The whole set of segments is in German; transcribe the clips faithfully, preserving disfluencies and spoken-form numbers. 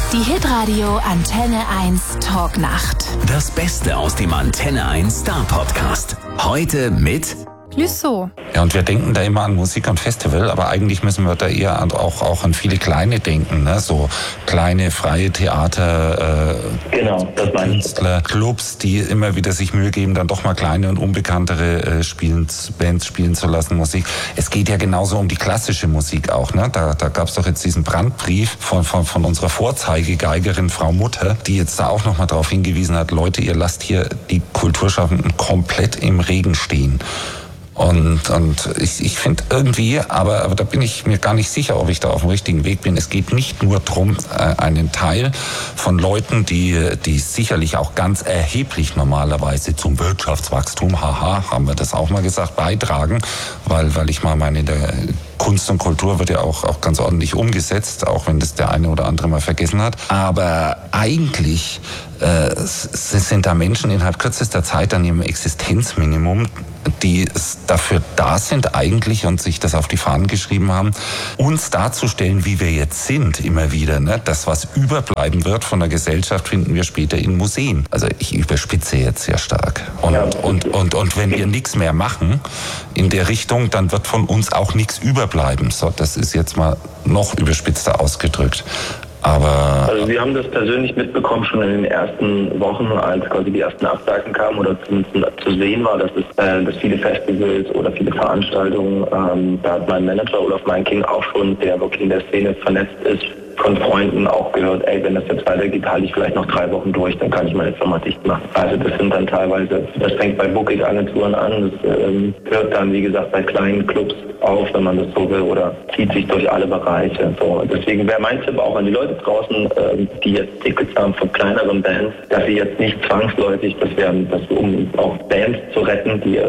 Die Hitradio Antenne eins Talknacht. Das Beste aus dem Antenne eins Star Podcast. Heute mit Clouseau. Ja, und wir denken da immer an Musik und Festival, aber eigentlich müssen wir da eher an, auch, auch an viele kleine denken, ne? So kleine freie Theater, äh, genau, das meine ich. Künstler, Clubs, die immer wieder sich Mühe geben, dann doch mal kleine und unbekanntere äh, spielen, Bands spielen zu lassen, Musik. Es geht ja genauso um die klassische Musik auch, ne? Da, da gab es doch jetzt diesen Brandbrief von, von, von unserer Vorzeigegeigerin Frau Mutter, die jetzt da auch noch mal darauf hingewiesen hat, Leute, ihr lasst hier die Kulturschaffenden komplett im Regen stehen. Und, und ich, ich finde irgendwie, aber, aber da bin ich mir gar nicht sicher, ob ich da auf dem richtigen Weg bin. Es geht nicht nur darum, einen Teil von Leuten, die, die sicherlich auch ganz erheblich normalerweise zum Wirtschaftswachstum, haha, haben wir das auch mal gesagt, beitragen, weil, weil ich mal meine, der Kunst und Kultur wird ja auch, auch ganz ordentlich umgesetzt, auch wenn das der eine oder andere mal vergessen hat. Aber eigentlich äh, sind da Menschen innerhalb kürzester Zeit an ihrem Existenzminimum, die dafür da sind eigentlich und sich das auf die Fahnen geschrieben haben, uns darzustellen, wie wir jetzt sind, immer wieder. Ne? Das, was überbleiben wird von der Gesellschaft, finden wir später in Museen. Also ich überspitze jetzt sehr stark. Und, ja. und, und, und wenn wir nichts mehr machen in der Richtung, dann wird von uns auch nichts überbleiben. So, das ist jetzt mal noch überspitzter ausgedrückt. Aber also wir haben das persönlich mitbekommen schon in den ersten Wochen, als quasi die ersten Absagen kamen oder zumindest zu sehen war, dass es äh, dass viele Festivals oder viele Veranstaltungen, ähm, da hat mein Manager Olaf Meinking auch schon, der wirklich in der Szene vernetzt ist, von Freunden auch gehört, ey, wenn das jetzt weitergeht, halte ich vielleicht noch drei Wochen durch, dann kann ich meine Firma dicht machen. Also das sind dann teilweise, das fängt bei Booking-Agenturen an, das ähm, hört dann, wie gesagt, bei kleinen Clubs auf, wenn man das so will, oder zieht sich durch alle Bereiche. So, deswegen wäre mein Tipp auch an die Leute draußen, äh, die jetzt Tickets haben von kleineren Bands, dass sie jetzt nicht zwangsläufig, das wären, das um auch Bands zu retten, die äh,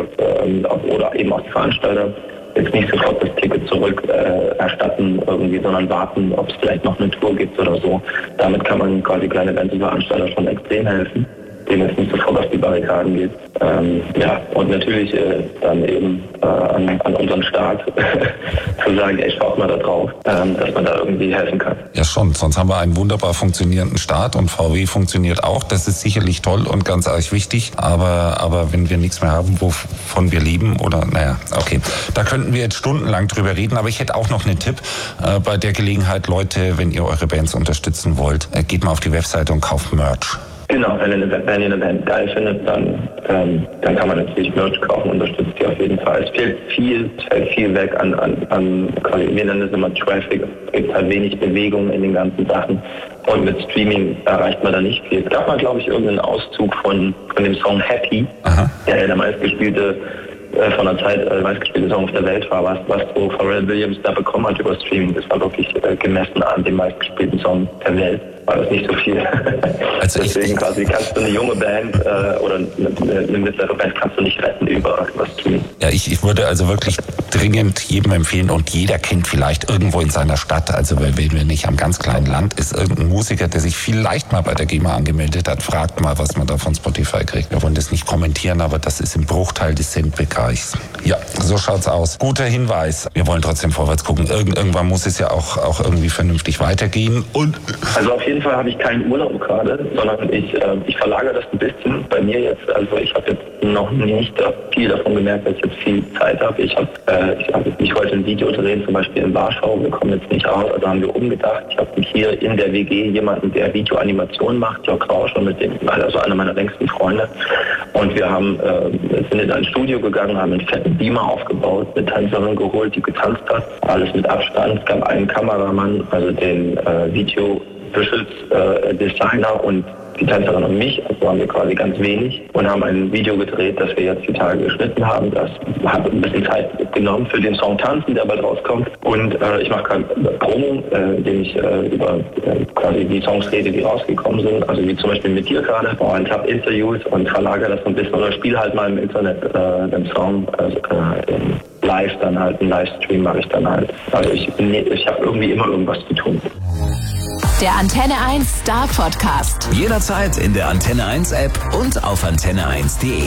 äh, oder eben auch die Veranstalter, jetzt nicht sofort das Ticket zurück äh, erstatten irgendwie, sondern warten, ob es vielleicht noch eine Tour gibt oder so. Damit kann man quasi kleine Bands und Veranstalter schon extrem helfen, denen es nicht sofort auf die Barrikaden geht. Ähm, ja, und natürlich äh, dann eben äh, an, an unseren Staat zu sagen, ey, schaut mal da drauf, ähm, dass man da irgendwie helfen kann. Ja schon, sonst haben wir einen wunderbar funktionierenden Staat und V W funktioniert auch. Das ist sicherlich toll und ganz arg wichtig, aber, aber wenn wir nichts mehr haben, wovon wir leben oder, naja, okay. Da könnten wir jetzt stundenlang drüber reden, aber ich hätte auch noch einen Tipp äh, bei der Gelegenheit, Leute, wenn ihr eure Bands unterstützen wollt, äh, geht mal auf die Webseite und kauft Merch. Genau, wenn ihr, wenn ihr eine Band geil findet, dann, ähm, dann kann man natürlich Merch kaufen, unterstützt die auf jeden Fall. Es fehlt viel, es fällt viel weg an, an, an wir nennen es immer Traffic, es gibt halt wenig Bewegung in den ganzen Sachen und mit Streaming erreicht man da nicht viel. Es gab mal, glaube ich, irgendeinen Auszug von, von dem Song Happy, Aha. der der meistgespielte äh, von der Zeit äh, meistgespielte Song auf der Welt war, was, was so Pharrell Williams da bekommen hat über Streaming. Das war wirklich äh, gemessen an dem meistgespielten Song der Welt. War das nicht so viel. Also Deswegen quasi kannst du eine junge Band äh, oder eine, eine mittlere Band kannst du nicht retten über was tun. Ja, ich, ich würde also wirklich dringend jedem empfehlen und jeder kennt vielleicht irgendwo in seiner Stadt, also wenn wir nicht am ganz kleinen Land, ist irgendein Musiker, der sich vielleicht mal bei der GEMA angemeldet hat, fragt mal, was man da von Spotify kriegt. Wir wollen das nicht kommentieren, aber das ist im Bruchteil des Centbereichs. Ja, so schaut's aus. Guter Hinweis. Wir wollen trotzdem vorwärts gucken. Irgend, irgendwann muss es ja auch, auch irgendwie vernünftig weitergehen. Und also auf jeden Fall habe ich keinen Urlaub gerade, sondern ich, äh, ich verlagere das ein bisschen bei mir jetzt. Also ich habe jetzt noch nicht viel davon gemerkt, dass ich jetzt viel Zeit habe. Ich habe äh, ich hab ich wollte ein Video drehen, zum Beispiel in Warschau. Wir kommen jetzt nicht raus, also haben wir umgedacht. Ich habe hier in der W G jemanden, der Videoanimation macht, Jörg Rausch, mit dem, also einer meiner längsten Freunde. Und wir haben äh, sind in ein Studio gegangen, haben einen fetten Beamer aufgebaut, eine Tänzerin geholt, die getanzt hat. Alles mit Abstand. Es gab einen Kameramann, also den äh, Video Visuals äh, Designer und die Tänzerin und mich, also waren wir quasi ganz wenig und haben ein Video gedreht, das wir jetzt die Tage geschnitten haben. Das hat ein bisschen Zeit genommen für den Song Tanzen, der bald rauskommt. Und äh, ich mache gerade Promo, äh, indem ich äh, über äh, quasi die Songs rede, die rausgekommen sind. Also wie zum Beispiel mit dir gerade. Und habe Interviews und verlagere das so ein bisschen oder spiele halt mal im Internet äh, den Song also, äh, live dann halt, einen Livestream mache ich dann halt. Also ich, ich habe irgendwie immer irgendwas zu tun. Der Antenne eins Star Podcast. Jederzeit in der Antenne eins App und auf antenne eins punkt de.